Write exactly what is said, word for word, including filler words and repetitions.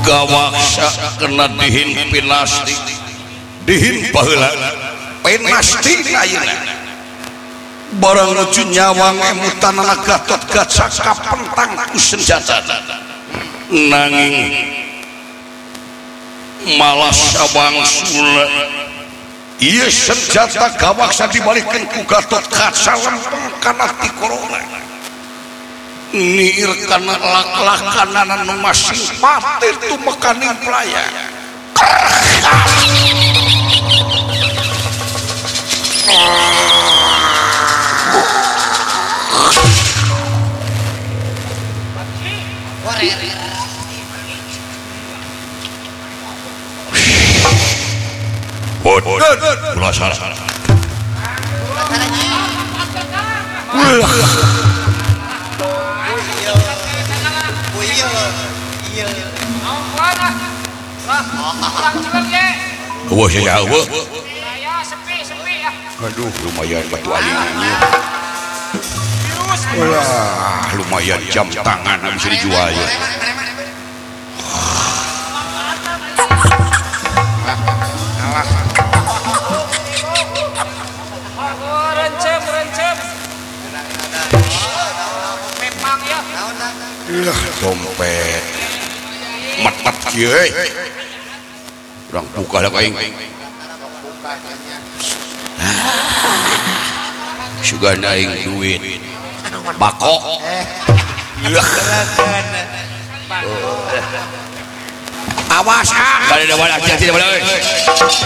gawaksa kena dihin pinasti dihin paheula pinasti ayeuna barang nuju nyawang emutanana Gatot Kaca kapentang ku senjata nanging malah sabangsula ieu senjata gawaksa dibalikeun ku Gatot Kaca lempeng kana ti korona niir kana lak-lakanan nu masing patir tumekaning playa Bodoh, ulah salah. Ulah. Wah, saya jauh. Aduh, lumayan batu alingnya. Wah, lumayan jam tangan bisa dijual ya. Lah dompet mat-mat kieu urang buka lah kaing sugana aing duit bako awas ah kada ada wadah tidak boleh